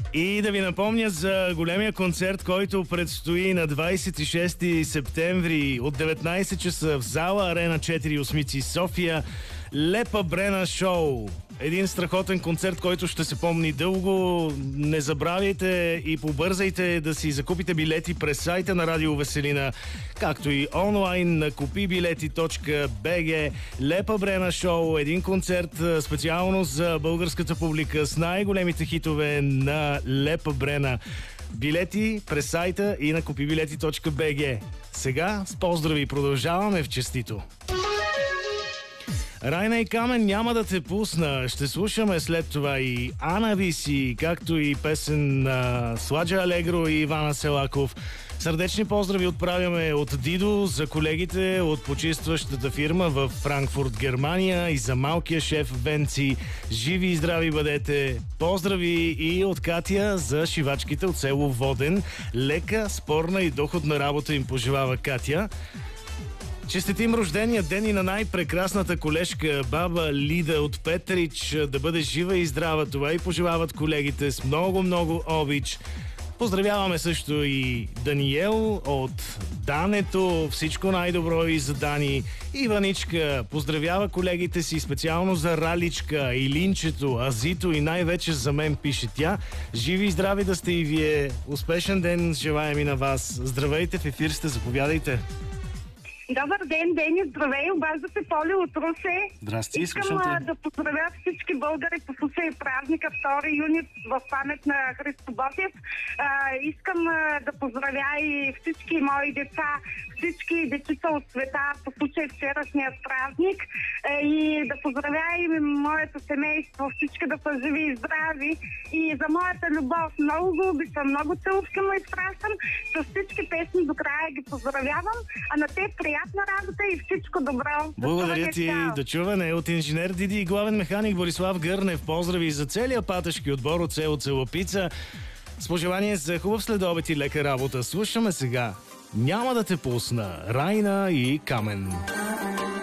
И да ви напомня за големия концерт, който предстои на 26 септември от 19 часа в зала Арена 4 Осмици София. Лепа Брена шоу. Един страхотен концерт, който ще се помни дълго. Не забравяйте и побързайте да си закупите билети през сайта на Радио Веселина, както и онлайн на kupibileti.bg. Лепа Брена шоу. Един концерт специално за българската публика с най-големите хитове на Лепа Брена. Билети през сайта и на kupibileti.bg. Сега с поздрави продължаваме в честито. Райна и Камен, няма да те пусна. Ще слушаме след това и Ана Виси, както и песен на Сладжа Алегро и Ивана Селаков. Сърдечни поздрави отправяме от Дидо за колегите от почистващата фирма в Франкфурт, Германия, и за малкия шеф Венци. Живи и здрави бъдете! Поздрави и от Катя за шивачките от село Воден. Лека, спорна и доходна работа им пожелава Катя. Честитим рождения ден и на най-прекрасната колежка баба Лида от Петрич. Да бъде жива и здрава. Това и пожелават колегите с много обич. Поздравяваме също и Даниел от Дането. Всичко най-добро и за Дани. Иваничка поздравява колегите си специално за Раличка, Илинчето, Азито и най-вече за мен, пише тя. Живи и здрави да сте и вие. Успешен ден желаем и на вас. Здравейте, в ефир сте, заповядайте. Добър ден, Дени, здравей, обаждате Поли от Русе. Здрасти, Искам да поздравя всички българи по случай празника 2 юни в памет на Христо Ботев. Искам да поздравя и всички мои деца, всички дечица от света по случай вчерашният празник, и да поздравя и моето семейство, всички да са живи и здрави, и за моята любов много го обичам, много целувки му изпращам, с всички песни до края ги поздравявам, а на те приятна работа и всичко добро. Благодаря ти, до чуване от инженер Диди и главен механик Борислав Гърнев. Поздрави за целия патешки отбор от село Целопица. С пожелание за хубав следобед и лека работа. Слушаме сега "Няма да те пусна" Райна и Камен.